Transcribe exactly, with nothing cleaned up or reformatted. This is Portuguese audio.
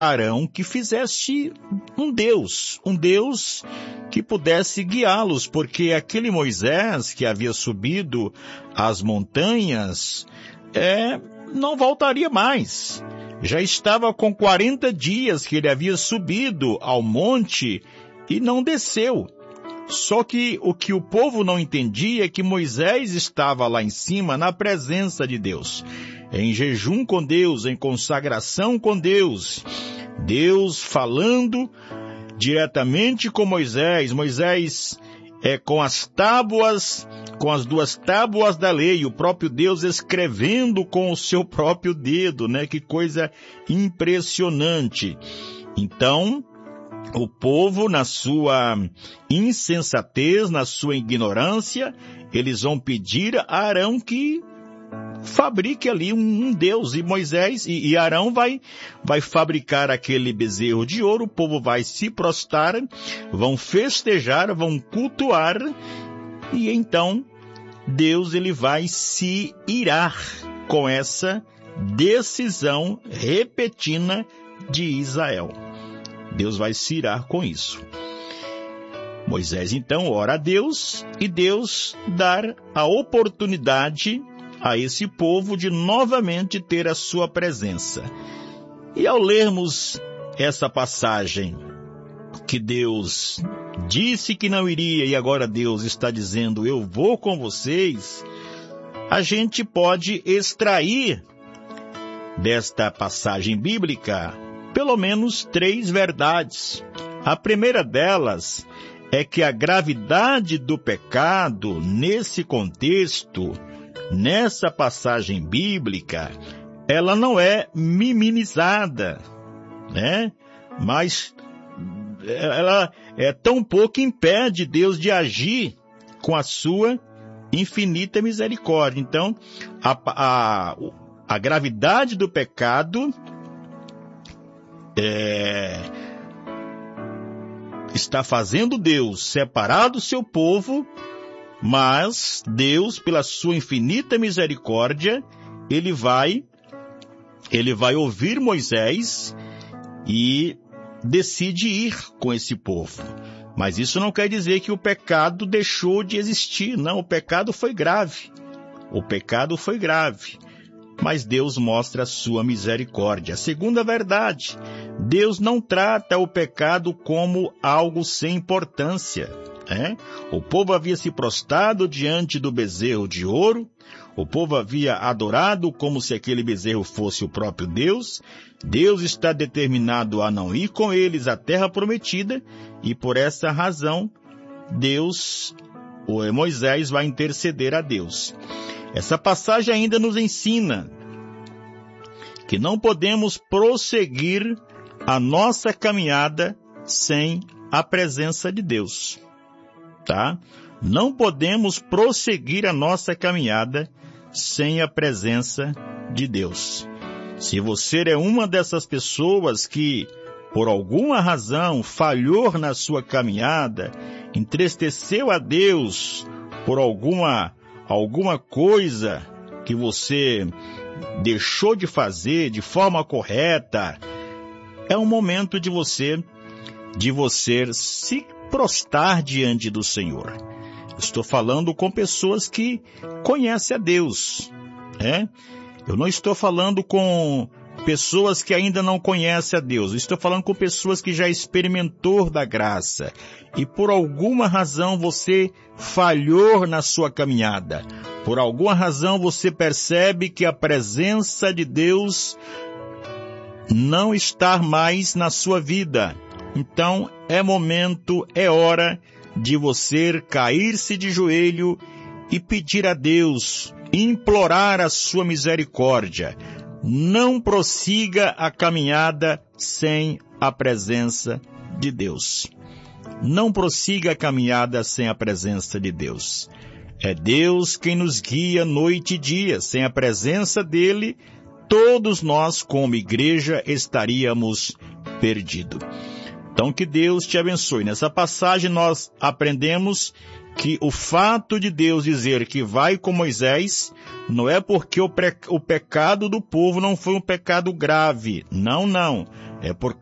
Arão que fizesse um Deus, um Deus que pudesse guiá-los, porque aquele Moisés que havia subido as montanhas, é, não voltaria mais. Já estava com quarenta dias que ele havia subido ao monte e não desceu. Só que o que o povo não entendia é que Moisés estava lá em cima na presença de Deus, em jejum com Deus, em consagração com Deus, Deus falando diretamente com Moisés, Moisés é, com as tábuas, com as duas tábuas da lei, o próprio Deus escrevendo com o seu próprio dedo, né? Que coisa impressionante. Então, o povo, na sua insensatez, na sua ignorância, eles vão pedir a Arão que fabrique ali um, um Deus. E Moisés e, e Arão vai, vai fabricar aquele bezerro de ouro, o povo vai se prostrar, vão festejar, vão cultuar, e então Deus ele vai se irar com essa decisão repentina de Israel. Deus vai se irar com isso. Moisés então ora a Deus e Deus dá a oportunidade a esse povo de novamente ter a sua presença. E ao lermos essa passagem que Deus disse que não iria e agora Deus está dizendo eu vou com vocês, a gente pode extrair desta passagem bíblica pelo menos três verdades. A primeira delas é que a gravidade do pecado nesse contexto, nessa passagem bíblica, ela não é minimizada, né? Mas ela é tão pouco impede Deus de agir com a sua infinita misericórdia. Então, a, a, a gravidade do pecado É, está fazendo Deus separar do seu povo, mas Deus, pela sua infinita misericórdia, ele vai, ele vai ouvir Moisés e decide ir com esse povo. Mas isso não quer dizer que o pecado deixou de existir. Não, o pecado foi grave. O pecado foi grave. Mas Deus mostra a sua misericórdia. A segunda verdade, Deus não trata o pecado como algo sem importância. É? O povo havia se prostrado diante do bezerro de ouro, o povo havia adorado como se aquele bezerro fosse o próprio Deus. Deus está determinado a não ir com eles à terra prometida, e por essa razão, Deus, ou Moisés vai interceder a Deus. Essa passagem ainda nos ensina que não podemos prosseguir a nossa caminhada sem a presença de Deus, tá? Não podemos prosseguir a nossa caminhada sem a presença de Deus. Se você é uma dessas pessoas que, por alguma razão, falhou na sua caminhada, entristeceu a Deus por alguma alguma coisa que você deixou de fazer de forma correta, é um momento de você, de você se prostrar diante do Senhor. Estou falando com pessoas que conhecem a Deus, né? Eu não estou falando com pessoas que ainda não conhecem a Deus. Eu estou falando com pessoas que já experimentou da graça e por alguma razão você falhou na sua caminhada. Por alguma razão você percebe que a presença de Deus não está mais na sua vida. Então é momento, é hora de você cair-se de joelho e pedir a Deus, implorar a sua misericórdia. Não prossiga a caminhada sem a presença de Deus. Não prossiga a caminhada sem a presença de Deus. É Deus quem nos guia noite e dia. Sem a presença dele, todos nós, como igreja, estaríamos perdidos. Então, que Deus te abençoe. Nessa passagem, nós aprendemos que o fato de Deus dizer que vai com Moisés não é porque o, pre- o pecado do povo não foi um pecado grave. Não, não. É por